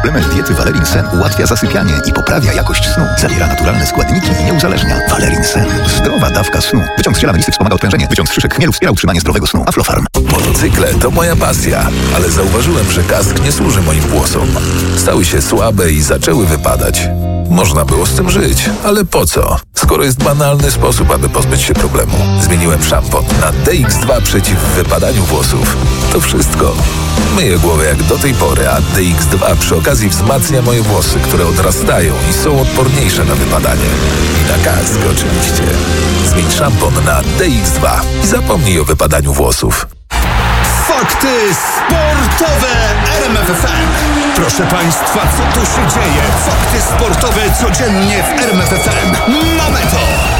Suplement diety Valerin Sen ułatwia zasypianie i poprawia jakość snu. Zawiera naturalne składniki i nie uzależnia. Valerin Sen. Zdrowa dawka snu. Wyciąg z ziela melisy wspomaga odprężenie. Wyciąg z szyszek chmielu wspiera utrzymanie zdrowego snu. Aflofarm. Motocykle to moja pasja, ale zauważyłem, że kask nie służy moim włosom. Stały się słabe i zaczęły wypadać. Można było z tym żyć, ale po co? Skoro jest banalny sposób, aby pozbyć się problemu. Zmieniłem szampon na DX2 przeciw wypadaniu włosów. To wszystko. Myję głowę jak do tej pory, a DX2 przy okazji wzmacnia moje włosy, które odrastają i są odporniejsze na wypadanie. I na kask oczywiście. Zmień szampon na DX2 i zapomnij o wypadaniu włosów. Fakty sportowe RMF FM. Proszę Państwa, co tu się dzieje? Fakty sportowe codziennie w RMF FM. Mamy to!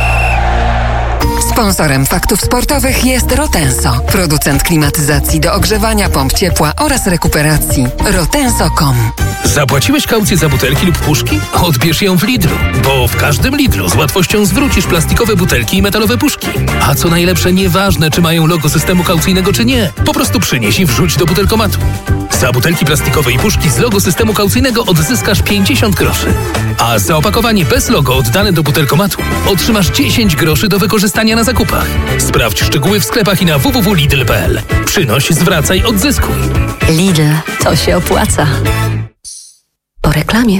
Sponsorem faktów sportowych jest Rotenso, producent klimatyzacji do ogrzewania, pomp ciepła oraz rekuperacji. Rotenso.com. Zapłaciłeś kaucję za butelki lub puszki? Odbierz ją w Lidlu, bo w każdym Lidlu z łatwością zwrócisz plastikowe butelki i metalowe puszki. A co najlepsze, nieważne czy mają logo systemu kaucyjnego czy nie, po prostu przynieś i wrzuć do butelkomatu. Za butelki plastikowe i puszki z logo systemu kaucyjnego odzyskasz 50 groszy. A za opakowanie bez logo oddane do butelkomatu otrzymasz 10 groszy do wykorzystania na zakupach. Sprawdź szczegóły w sklepach i na www.lidl.pl. Przynoś, zwracaj, odzyskuj. Lidl, to się opłaca. Po reklamie.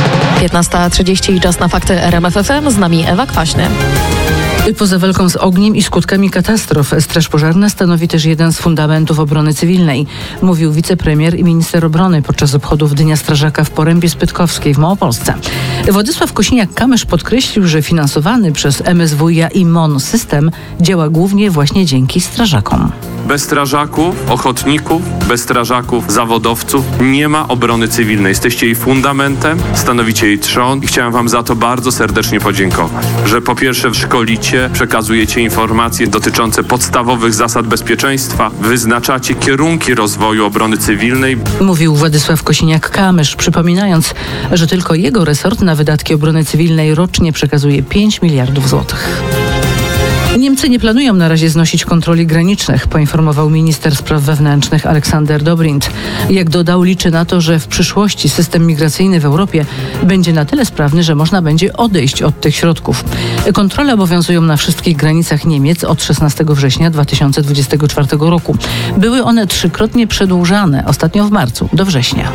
15:30 i czas na fakty RMF FM. Z nami Ewa Kwaśny. Poza walką z ogniem i skutkami katastrof, straż pożarna stanowi też jeden z fundamentów obrony cywilnej, mówił wicepremier i minister obrony podczas obchodów Dnia Strażaka w Porębie Spytkowskiej w Małopolsce. Władysław Kosiniak-Kamysz podkreślił, że finansowany przez MSWiA i MON system działa głównie właśnie dzięki strażakom. Bez strażaków, ochotników, bez strażaków, zawodowców nie ma obrony cywilnej. Jesteście jej fundamentem, stanowicie jej trzon i chciałem wam za to bardzo serdecznie podziękować, że po pierwsze szkolicie, przekazujecie informacje dotyczące podstawowych zasad bezpieczeństwa, wyznaczacie kierunki rozwoju obrony cywilnej. Mówił Władysław Kosiniak-Kamysz, przypominając, że tylko jego resort na wydatki obrony cywilnej rocznie przekazuje 5 miliardów złotych. Niemcy nie planują na razie znosić kontroli granicznych, poinformował minister spraw wewnętrznych Aleksander Dobrindt. Jak dodał, liczy na to, że w przyszłości system migracyjny w Europie będzie na tyle sprawny, że można będzie odejść od tych środków. Kontrole obowiązują na wszystkich granicach Niemiec od 16 września 2024 roku. Były one 3-krotnie przedłużane, ostatnio w marcu, do września.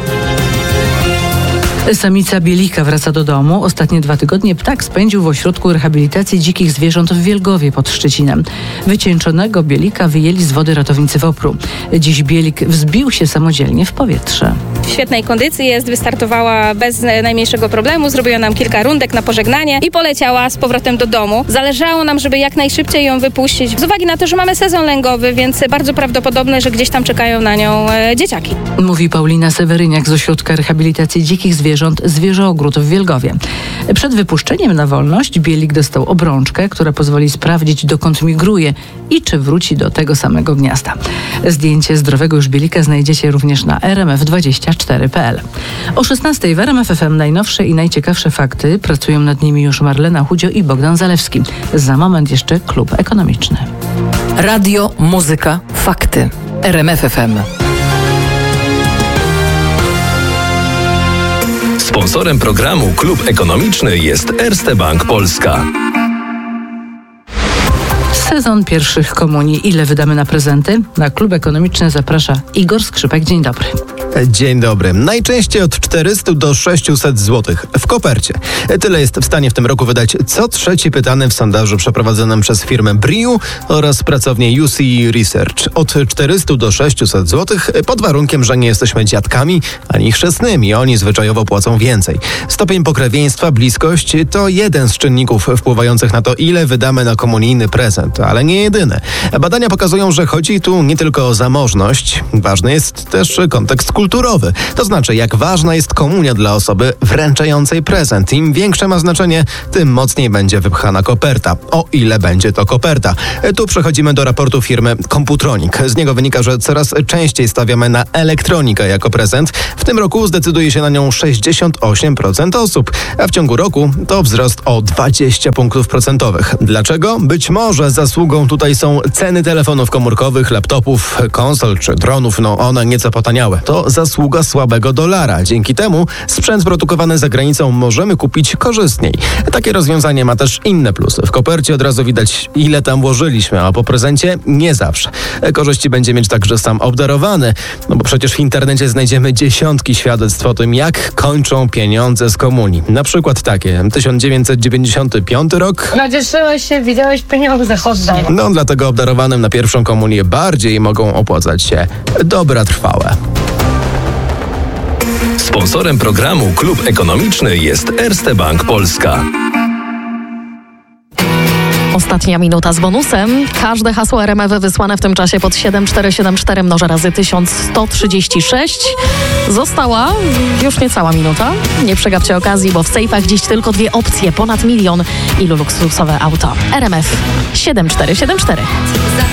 Samica bielika wraca do domu. Ostatnie 2 tygodnie ptak spędził w ośrodku rehabilitacji dzikich zwierząt w Wielgowie pod Szczecinem. Wycieńczonego bielika wyjęli z wody ratownicy WOPR-u. Dziś bielik wzbił się samodzielnie w powietrze. W świetnej kondycji jest, wystartowała bez najmniejszego problemu, zrobiła nam kilka rundek na pożegnanie i poleciała z powrotem do domu. Zależało nam, żeby jak najszybciej ją wypuścić, z uwagi na to, że mamy sezon lęgowy, więc bardzo prawdopodobne, że gdzieś tam czekają na nią dzieciaki. Mówi Paulina Seweryniak z ośrodka rehabilitacji dzikich zwierząt Zwierzogród w Wielgowie. Przed wypuszczeniem na wolność bielik dostał obrączkę, która pozwoli sprawdzić, dokąd migruje i czy wróci do tego samego gniazda. Zdjęcie zdrowego już bielika znajdziecie również na rmf24.pl. O 16:00 w RMF FM najnowsze i najciekawsze fakty. Pracują nad nimi już Marlena Chudzio i Bogdan Zalewski. Za moment jeszcze klub ekonomiczny. Radio, muzyka, fakty. RMF FM. Sponsorem programu Klub Ekonomiczny jest Erste Bank Polska. Sezon pierwszych komunii. Ile wydamy na prezenty? Na Klub Ekonomiczny zaprasza Igor Skrzypek. Dzień dobry. Dzień dobry. Najczęściej od 400 do 600 zł w kopercie. Tyle jest w stanie w tym roku wydać co trzeci pytany w sondażu przeprowadzonym przez firmę Briu oraz pracownię UC Research. Od 400 do 600 zł pod warunkiem, że nie jesteśmy dziadkami ani chrzestnymi. Oni zwyczajowo płacą więcej. Stopień pokrewieństwa, bliskość to jeden z czynników wpływających na to, ile wydamy na komunijny prezent, ale nie jedyny. Badania pokazują, że chodzi tu nie tylko o zamożność. Ważny jest też kontekst kulturowy. To znaczy, jak ważna jest komunia dla osoby wręczającej prezent. Im większe ma znaczenie, tym mocniej będzie wypchana koperta. O ile będzie to koperta? Tu przechodzimy do raportu firmy Computronic. Z niego wynika, że coraz częściej stawiamy na elektronikę jako prezent. W tym roku zdecyduje się na nią 68% osób, a w ciągu roku to wzrost o 20 punktów procentowych. Dlaczego? Być może zasługą tutaj są ceny telefonów komórkowych, laptopów, konsol czy dronów. One nieco potaniały. To zasługa słabego dolara. Dzięki temu sprzęt produkowany za granicą możemy kupić korzystniej. Takie rozwiązanie ma też inne plusy. W kopercie od razu widać, ile tam włożyliśmy, a po prezencie nie zawsze. Korzyści będzie mieć także sam obdarowany, no bo przecież w internecie znajdziemy dziesiątki świadectw o tym, jak kończą pieniądze z komunii. Na przykład takie: 1995 rok. Nacieszyłeś się, widziałeś pieniądze, oddaj. No, dlatego obdarowanym na pierwszą komunię bardziej mogą opłacać się dobra trwałe. Sponsorem programu Klub Ekonomiczny jest Erste Bank Polska. Ostatnia minuta z bonusem. Każde hasło RMF wysłane w tym czasie pod 7474 mnożę razy 1136. Została już niecała minuta. Nie przegapcie okazji, bo w sejfach dziś tylko 2 opcje. Ponad 1 000 000 i luksusowe auto. RMF 7474.